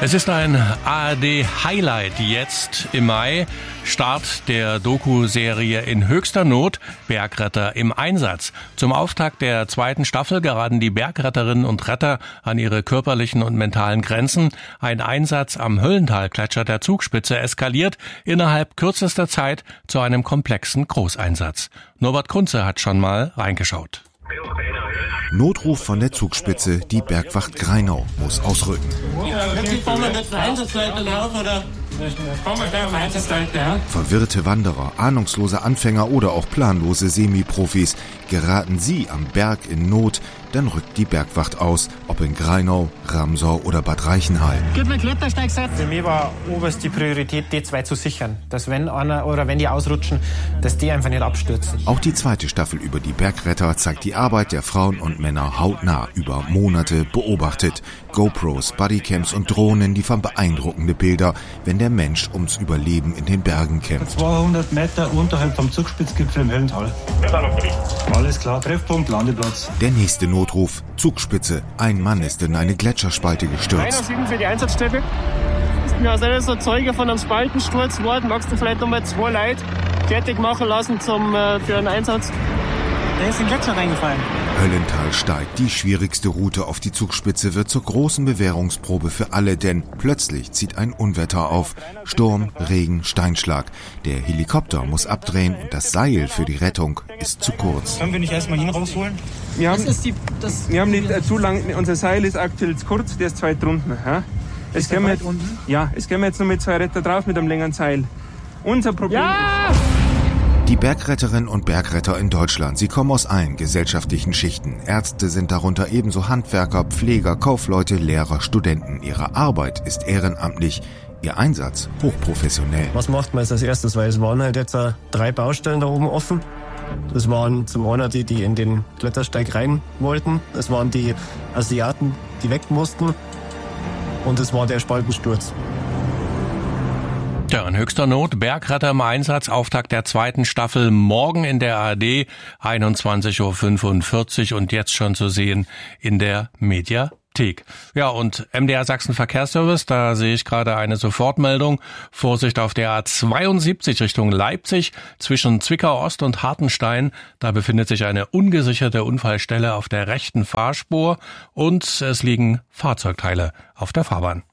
Es ist ein ARD-Highlight jetzt im Mai. Start der Doku-Serie In höchster Not, Bergretter im Einsatz. Zum Auftakt der zweiten Staffel geraten die Bergretterinnen und Retter an ihre körperlichen und mentalen Grenzen. Ein Einsatz am Höllentalgletscher der Zugspitze eskaliert innerhalb kürzester Zeit zu einem komplexen Großeinsatz. Norbert Kunze hat schon mal reingeschaut. Notruf von der Zugspitze, die Bergwacht Grainau muss ausrücken. Verwirrte Wanderer, ahnungslose Anfänger oder auch planlose Semi-Profis. Geraten sie am Berg in Not, dann rückt die Bergwacht aus, ob in Grainau, Ramsau oder Bad Reichenhall. Für mich war oberste Priorität, die zwei zu sichern. Dass wenn einer oder wenn die ausrutschen, dass die einfach nicht abstürzen. Auch die zweite Staffel über die Bergretter zeigt die Arbeit der Frauen und Männer hautnah, über Monate beobachtet. GoPros, Bodycams und Drohnen liefern beeindruckende Bilder, wenn der Mensch ums Überleben in den Bergen kämpft. 200 Meter unterhalb vom Zugspitzgipfel im Höllental. Alles klar, Treffpunkt, Landeplatz. Der nächste Notruf, Zugspitze. Ein Mann ist in eine Gletscherspalte gestürzt. 7 für die Einsatzstelle. Ich bin ja selber so Zeuge von einem Spaltensturz geworden. Magst du vielleicht nochmal 2 Leute fertig machen lassen für einen Einsatz? Der ist in den Gletscher reingefallen. Höllental steigt. Die schwierigste Route auf die Zugspitze wird zur großen Bewährungsprobe für alle, denn plötzlich zieht ein Unwetter auf. Sturm, Regen, Steinschlag. Der Helikopter muss abdrehen und das Seil für die Rettung ist zu kurz. Können wir nicht erstmal ihn rausholen? Wir haben nicht zu lang, unser Seil ist aktuell zu kurz, der ist zu weit drunten. Ja? Es können wir jetzt noch mit 2 Retter drauf mit einem längeren Seil. Unser Problem ist... Die Bergretterinnen und Bergretter in Deutschland, sie kommen aus allen gesellschaftlichen Schichten. Ärzte sind darunter, ebenso Handwerker, Pfleger, Kaufleute, Lehrer, Studenten. Ihre Arbeit ist ehrenamtlich, ihr Einsatz hochprofessionell. Was macht man als erstes? Weil es waren halt jetzt 3 Baustellen da oben offen. Das waren zum einen die in den Klettersteig rein wollten. Es waren die Asiaten, die weg mussten. Und es war der Spaltensturz. Ja, in höchster Not, Bergretter im Einsatz, Auftakt der zweiten Staffel, morgen in der ARD, 21:45 Uhr und jetzt schon zu sehen in der Mediathek. Ja, und MDR Sachsen Verkehrsservice, da sehe ich gerade eine Sofortmeldung. Vorsicht auf der A72 Richtung Leipzig zwischen Zwickau Ost und Hartenstein. Da befindet sich eine ungesicherte Unfallstelle auf der rechten Fahrspur und es liegen Fahrzeugteile auf der Fahrbahn.